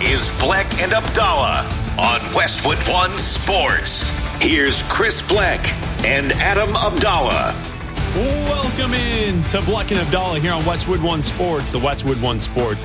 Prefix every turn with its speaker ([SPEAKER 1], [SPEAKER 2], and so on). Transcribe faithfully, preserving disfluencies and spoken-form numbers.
[SPEAKER 1] is Bleck and Abdallah on Westwood One Sports. Here's Chris Bleck and Adam Abdallah.
[SPEAKER 2] Welcome in to Bleck and Abdallah here on Westwood One Sports, the Westwood One Sports